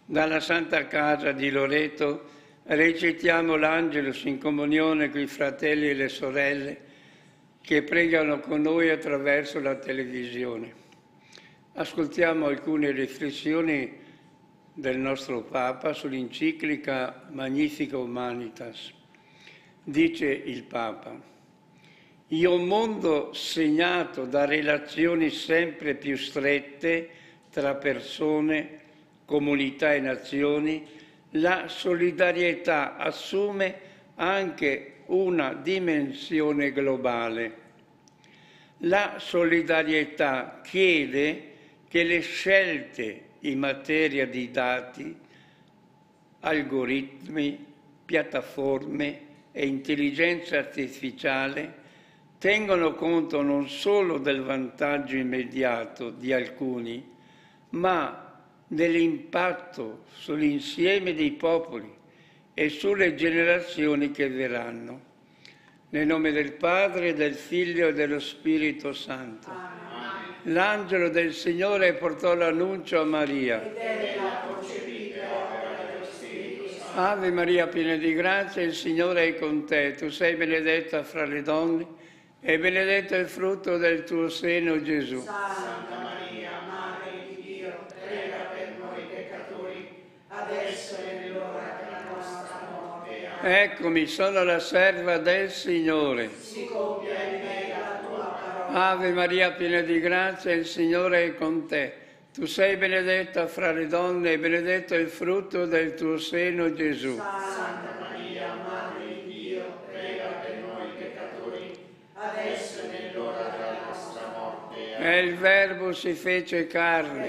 Dalla Santa Casa di Loreto recitiamo l'Angelus in comunione con i fratelli e le sorelle che pregano con noi attraverso la televisione. Ascoltiamo alcune riflessioni del nostro Papa sull'enciclica Magnificat Humanitas. Dice il Papa: in un mondo segnato da relazioni sempre più strette tra persone, comunità e nazioni, la solidarietà assume anche una dimensione globale. La solidarietà chiede che le scelte in materia di dati, algoritmi, piattaforme e intelligenza artificiale tengono conto non solo del vantaggio immediato di alcuni, ma dell'impatto sull'insieme dei popoli e sulle generazioni che verranno. Nel nome del Padre, del Figlio e dello Spirito Santo. Amen. L'angelo del Signore portò l'annuncio a Maria. Ed ella concepita opera dello Spirito Santo. Ave Maria, piena di grazia, il Signore è con te. Tu sei benedetta fra le donne e benedetto è il frutto del tuo seno, Gesù. Santa Maria, Madre di Dio, prega per noi peccatori, adesso è nell'ora della nostra morte. Amen. Eccomi, sono la serva del Signore. Si compia in me la tua parola. Ave Maria, piena di grazia, il Signore è con te. Tu sei benedetta fra le donne e benedetto è il frutto del tuo seno, Gesù. Santa Maria, Madre di Dio, prega per noi peccatori, adesso è nell'ora della nostra morte. Amen. E il Verbo si fece carne.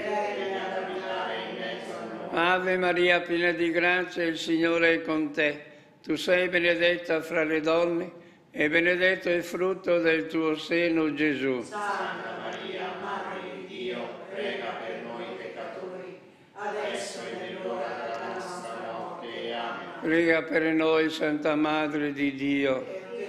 Ave Maria, piena di grazia, il Signore è con te. Tu sei benedetta fra le donne e benedetto è il frutto del tuo seno, Gesù. Santa Maria, Madre di Dio, prega per noi peccatori, adesso è nell'ora della nostra morte. Amen. Prega per noi, Santa Madre di Dio.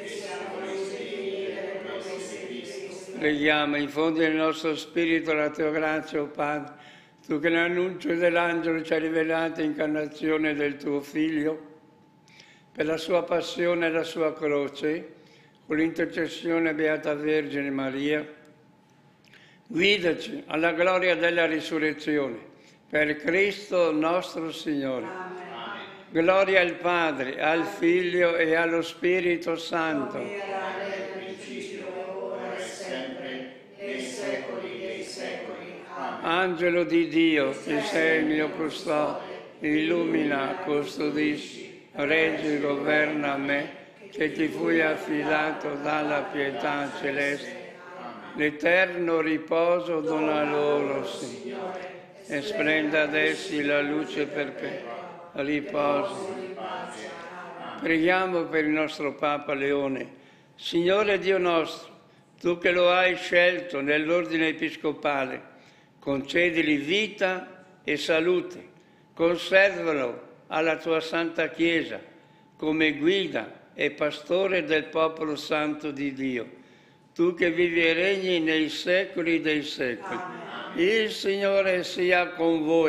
Preghiamo, infondi nel nostro spirito la tua grazia, o Padre, tu che nell'annuncio dell'angelo ci hai rivelato l'incarnazione del tuo Figlio, per la sua passione e la sua croce, con l'intercessione Beata Vergine Maria, guidaci alla gloria della risurrezione, per Cristo nostro Signore. Amen. Gloria al Padre, al Figlio e allo Spirito Santo. Era nel principio, ora e sempre, nei secoli dei secoli. Amen. Angelo di Dio, che sei il mio custode, illumina, custodisci, reggi, governa me, che ti fui affidato dalla pietà celeste. L'eterno riposo dona loro, Signore, e splenda ad essi la luce perpetua. Riposo. Preghiamo per il nostro Papa Leone. Signore Dio nostro, tu che lo hai scelto nell'ordine episcopale, concedili vita e salute, conservalo alla tua Santa Chiesa come guida e pastore del popolo santo di Dio. Tu che vivi e regni nei secoli dei secoli. Amen. Il Signore sia con voi.